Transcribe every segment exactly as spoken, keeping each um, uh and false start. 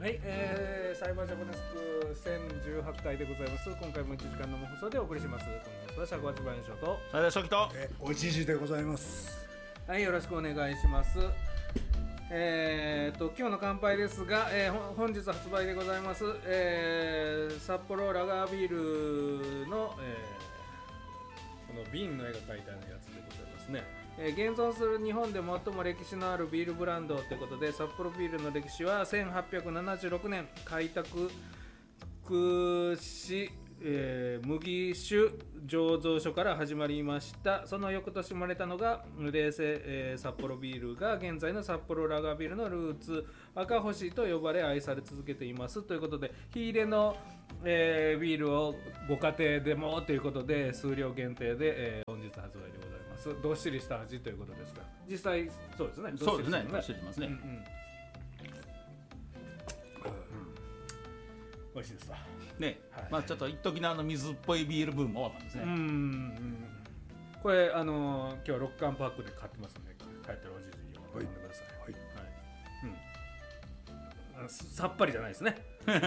はい、えー、サイバージャパネスクせんじゅうはちかいでございます。今回もいちじかんの放送でお送りします。この放送は尺八番演唱と最大初期とえおじじでございます。 はい、よろしくお願いします。えー、と今日の乾杯ですが、えー、本日発売でございます、えー、札幌ラガービールの、えー、この瓶の絵が描いてあるやつでございますね。えー、現存する日本で最も歴史のあるビールブランドということで、札幌ビールの歴史はせんはっぴゃくななじゅうろくねん開拓し、えー、麦酒醸造所から始まりました。その翌年生まれたのが冷製、えー、札幌ビールが現在の札幌ラガービールのルーツ赤星と呼ばれ愛され続けていますということで、火入れの、えー、ビールをご家庭でもということで数量限定で、えー、本日発売でございます。どっしりした味ということですが、実際そうですね。 そうですね。どっしりしてますね。うんうん、 美味しいですわね。はい、まあちょっと一時のあの水っぽいビールブームも終わったんですね。 うんうん、これあのー、今日はろっかんパックで買ってますので、帰ったらおじいじに飲んでください。はい、はい、うん、さっぱりじゃないですね。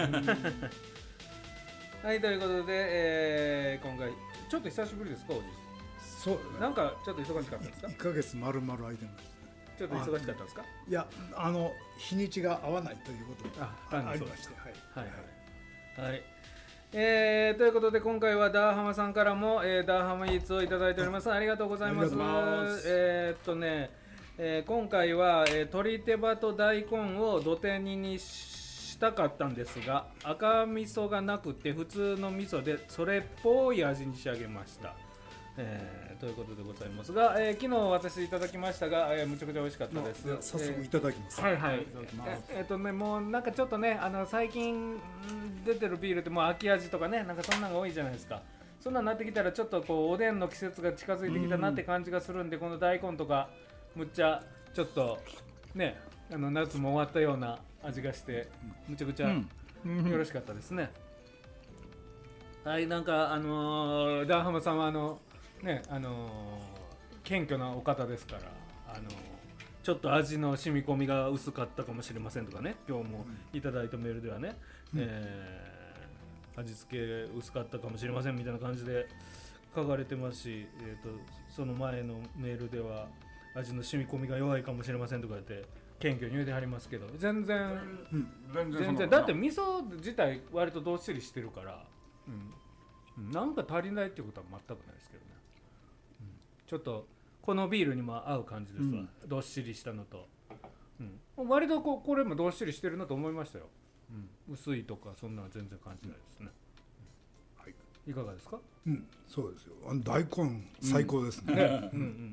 はい、ということで、えー、今回ちょっと久しぶりですか、おじいじ。 そう、ね、なんかちょっと忙しかったですか。 いっかげつ丸々空いてました。 ちょっと忙しかったですか。 いや、あの日にちが合わないということが あ, ありまして、はいはいはいはい。えー、ということで今回はダーハマさんからも、えー、ダーハマイーツをいただいております。ありがとうございます。ますえー、っとね、えー、今回は、えー、鶏手羽と大根を土手煮にしたかったんですが、赤味噌がなくて普通の味噌でそれっぽい味に仕上げました。えー、ということでございますが、えー、昨日私いただきましたが、えー、むちゃくちゃ美味しかったです。 早速いただきます。 えー、はいはい。いただきます。えー、っとね、もうなんかちょっとね、あの最近出てるビールってもう秋味とかね、なんかそんなのが多いじゃないですか。そんなになってきたらちょっとこうおでんの季節が近づいてきたなって感じがするんで、この大根とかむっちゃちょっとね、あの夏も終わったような味がしてむちゃくちゃよろしかったですね。はい、なんかあのー、ダーハマさんはあのね、あのー、謙虚なお方ですから、あのー、ちょっと味の染み込みが薄かったかもしれませんとかね、今日もいただいたメールではね、うん、えー、味付け薄かったかもしれませんみたいな感じで書かれてますし、えーと、その前のメールでは味の染み込みが弱いかもしれませんとか言って謙虚に言うてはりますけど、全然、うん、全然、全然だって味噌自体割とどっしりしてるから、うん、なんか足りないってことは全くないですけどね。ちょっとこのビールにも合う感じですわ、うん、どっしりしたのと、うん、割と こ, これもどっしりしてるなと思いましたよ、うん、薄いとかそんなの全然感じないですね、うん、はい、いかがですか。 うん、そうですよ。あの大根最高ですね。うんうんうん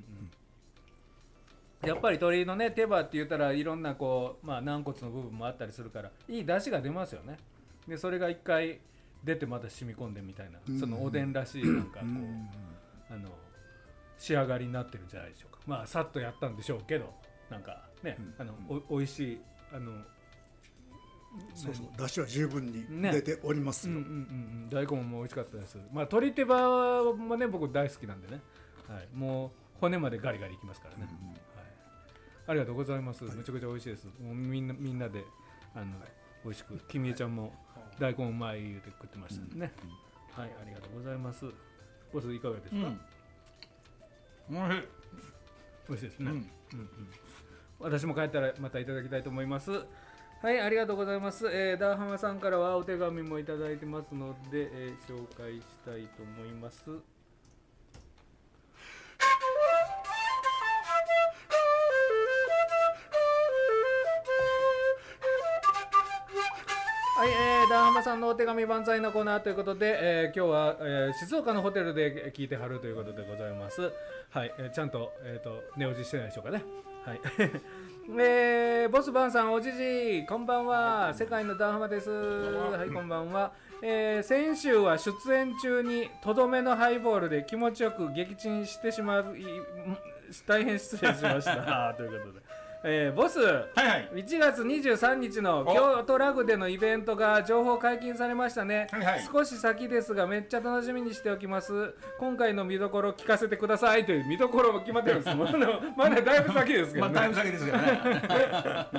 うん、やっぱり鶏のね手羽って言ったらいろんなこう、まあ、軟骨の部分もあったりするからいい出汁が出ますよね。でそれが一回出てまた染み込んでみたいな、うん、そのおでんらしいなんかこう、うん、あの仕上がりになってるんじゃないでしょうか。まあさっとやったんでしょうけど、なんかね、うん、あのお, おいしいあのそうそう、出汁は十分に出ておりますよ、 ね、うんうんうん、大根も美味しかったです。まあ鶏手羽もね僕大好きなんでね、はい、もう骨までガリガリいきますからね、うんうん、はい、ありがとうございます、はい、めちゃくちゃ美味しいです。もうみんなみんなであの、はい、美味しく、きみえちゃんも大根うまい言うて食ってましたね、うんうん、はい、ありがとうございます。ボスいかがですか。うん、 おいしい。 美味しいですね、うんうんうん、私も帰ったらまたいただきたいと思います。はい、ありがとうございます、えー、ダーハマさんからはお手紙もいただいてますので、えー、紹介したいと思います。はい、えー、ダーハマさんのお手紙万歳のコーナーということで、えー、今日は、えー、静岡のホテルで聞いてはるということでございます。はい、えー、ちゃんと、えーと、寝落ちしてないでしょうかね。はい。えー、ボスバンさん、おじじこんばんは、はい、世界のダーハマです。はい、こんばんは。えー、先週は出演中にとどめのハイボールで気持ちよく撃沈してしまう、大変失礼しましたということで、えー、ボス、はいはい、いちがつにじゅうさんにちの京都ラグでのイベントが情報解禁されましたね、はいはい、少し先ですがめっちゃ楽しみにしておきます。今回の見どころ聞かせてくださいという見どころも決まってるんですまだ、まだだいぶ先ですけどね、 まあ、だいぶ先ですけどね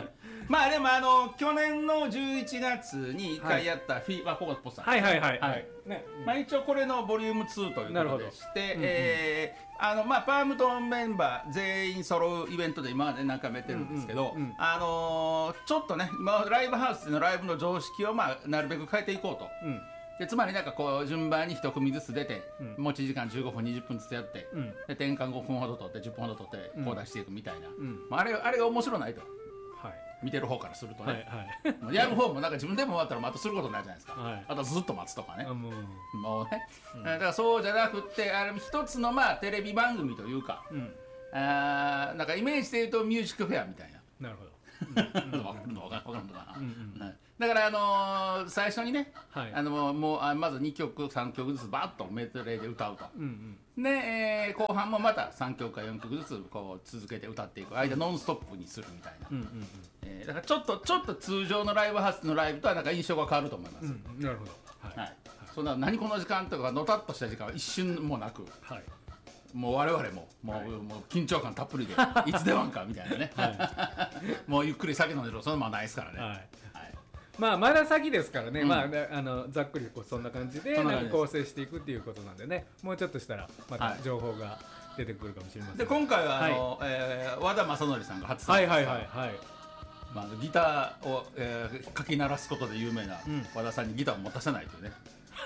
まあでもあの去年のじゅういちがつにいっかいやったフィー、まあここポスター、 はいはいはいははいいねまあ一応これのボリュームツーということでして、 なるほどえーあのまあパームトンメンバー全員揃うイベントで今まで何回もやってるんですけど、 うんうんうんあのーちょっとね今ライブハウスでのライブの常識をまあなるべく変えていこうと。 うんでつまりなんかこう順番に一組ずつ出て、 うん持ち時間じゅうごふんにじゅっぷんずつやって、 うんで転換ごふんほど取ってじゅっぷんほど取ってこう出していくみたいな、 うんまあ、あれあれが面白ないとはい見てる方からするとはいね、 はいもうやる方もなんか自分でも終わったらまたすることないじゃないですか、 はいあとずっと待つとかねあもうもうね、だからそうじゃなくってあれ一つのまあテレビ番組というか、 うんあーなんかイメージで言うとミュージックフェアみたいななるほど分かるの分かるのかな、 うんうんはいだから、あのー最初にね、 はいあのもうあまずにきょくさんきょくずつバッとメドレーで歌うと、 うんうんで、えー後半もまたさんきょくかよんきょくずつこう続けて歌っていく間ノンストップにするみたいな、 うんうんえーだからちょっとちょっと通常のライブハウスのライブとはなんか印象が変わると思います、 うんうんなるほどはいはい、そんな何この時間とかのたっとした時間は一瞬もなくはいもう我々ももう,、 はいもう緊張感たっぷりでいつ出番かみたいなね、もうゆっくり酒飲んでるそのままないですからね、 はいはいまあまだ先ですからね、 うんまあねあのざっくりこうそんな感じでそんな感じですなんか構成していくっていうことなんでね、もうちょっとしたらまたはい情報が出てくるかもしれません。 で今回はあの、えー和田正則さんが初参加はいはいはいはい。 まあ、ギターを、えー、かき鳴らすことで有名なうん和田さんにギターを持たせないというね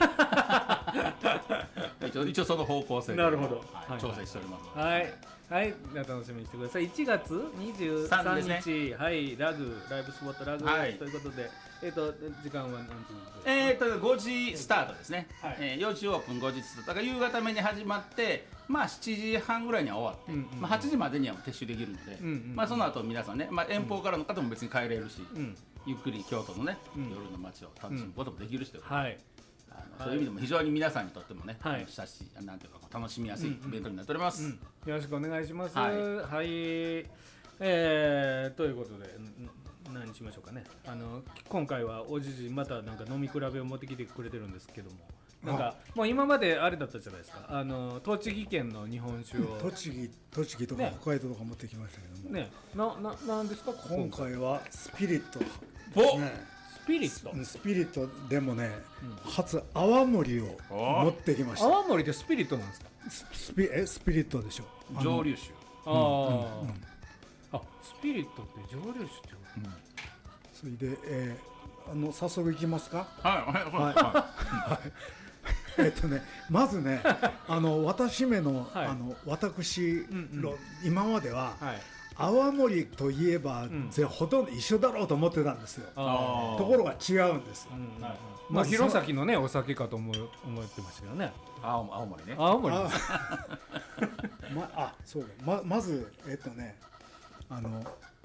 一応一応その方向性でなるほどはいはい調整しております、 はいはい、楽しみにしてください。いちがつにじゅうさんにち、はいラグライブスポットラグ、 はいということで、えっ、と時間は何時？ えー、とごじスタートですね、 はいえー、よじオープンごじスタートだから夕方目に始まってまあしちじはんぐらいには終わって、 うんうんうんまあ、はちじまでには撤収できるので、 うんうんうんまあ、その後皆さんね、まあ、遠方からの方も別に帰れるし、 うんゆっくり京都のね、 うん夜の街を楽しむこともできるしということで、 はいあのそういう意味でも非常に皆さんにとってもね、 はい親しいなんていうかこう楽しみやすいイベントになっております、 うん、よろしくお願いします。 ははいい、えー、ということでん何しましょうかね。あの今回はおじじまたなんか飲み比べを持ってきてくれてるんですけども、なんかもう今まであれだったじゃないですか。あの栃木県の日本酒を栃木栃木とかね北海道とか持ってきましたけども、 ね、なななんですか今回はスピリットおねスピリット。 スピリットでもね、初泡盛を持ってきました。 泡盛でスピリットなんですか。 ススピえスピリットでしょ。あの蒸留酒あー、あ、スピリットって蒸留酒ってこと。 それで、えー、あの早速いきますか。 はいはいはいはいえっとね、まずね、あの私めの、 はいあの私の、 んうん今までは、 はい。 泡盛といえば、 んぜほとんど一緒だろうと思ってたんですよ。 あーところが違うんです。 ーうんはいまあまず弘前のねお酒かと思う思ってましたけどね。 青青森ね青森。 あまあそうだままずえっとねあの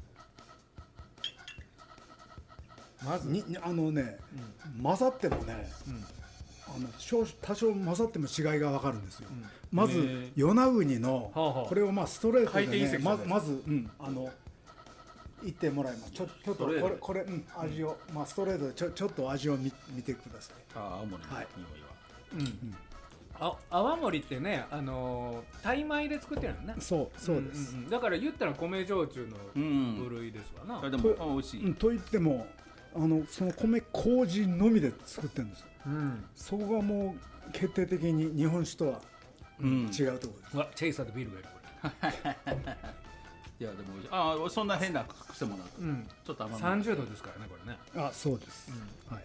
まず。 にあのね、混ざってもねうんあの少多少混ざっても違いが分かるんですよ、 んまずへー与那国の、 はあはあこれをまあストレート回転でねま隕石じゃないずまず、うん、あの言ってもらいますちょちょっとこストレートれこれ、うん、味を、まあストレートでちょちょっと味を見見てください。 あ青森のはい匂いはうん。あ泡盛ってねあのータイ米で作ってるのね。 そうそうです、 んんんだから言ったら米焼酎のうん部類ですわな。 それでも美味しい、 うん、と言ってもあのその米麹のみで作ってるんですよ。 うん。 そこがもう決定的に日本酒とはうん違うところです、 うわチェイサーとビールがいるこいやでも美味しいああそんな変な癖もなく、 れ。うん。 ちょっと甘め三十度ですからねこれね。 あそうです、はい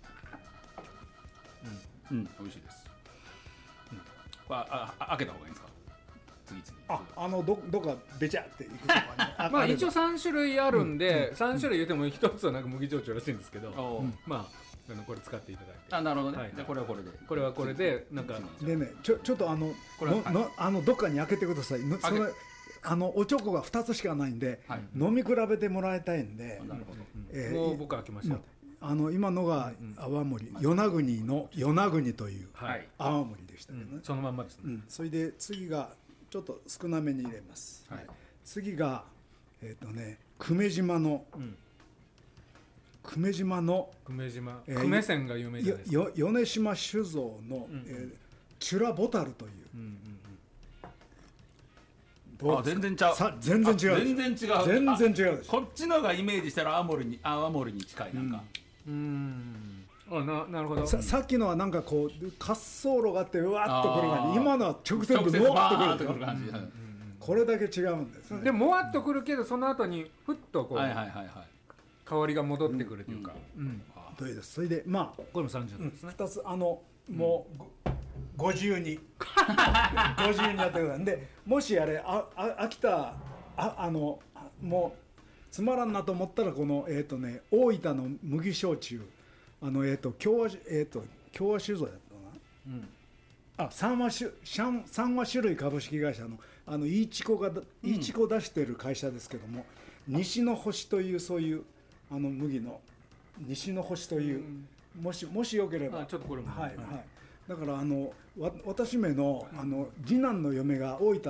うん美味しいです、うん、これああ開けた方がいいんですか次々 ああのどどっかべちゃっていくとかねあまあれば一応三種類あるんで三種類言っても一つはなんか麦焼酎らしいんですけど、 おーまああのこれ使っていただいて。 あなるほどね、 はいじゃあこれはこれでこれはこれでなんかでねちょちょっとあののこれははいのあのどっかに開けてくださいのそ開けれあのおちょこがふたつしかないんで、 はい飲み比べてもらいたいんで、 なるほど、 えーもう僕開けましたよ。 あの今のが泡盛与那国の与那国というはい。 泡盛でしたけどね、 うんそのまんまですね。 うんそれで次がちょっと少なめに入れます、 はい次がえっ、とね久米島のうん。 久米島の久米島、 えー久米線が有名じゃないですか。 よよ米島酒造の、 んえーチュラボタルといううんうんどうあ全然ちゃうさ全然違うあ全然違う全然違うでしょ。 こっちのがイメージしたら青森に青森に近いなんか、 うーんあななるほどささっきのはなんかこう滑走路があってうわっとくる感あーじ、今のは直線直接でもわっとバーッとくるでしょ。 くる感じ、うんこれだけ違うんですね。 でももわっとくるけどその後にふっとこう、 はいはいはいはい香りが戻ってくるというか、うんというです。それでまあこれもさんじゅうどですね、 ふたつあのもうごご自由にご自由にやってください。でもしあれああ飽きたああのあもうつまらんなと思ったらこのえっ、とね大分の麦焼酎あのえっ、と共和えっ、と共和酒造やったかな。 うんあ三和種三三和種類株式会社のあのイーチコがだ、イーチコ出してる会社ですけども、西の星というそういうあの麦の西の星という、もしもしよければあちょっとこれもはいはい。だからあのわ私めのあの次男の嫁が大分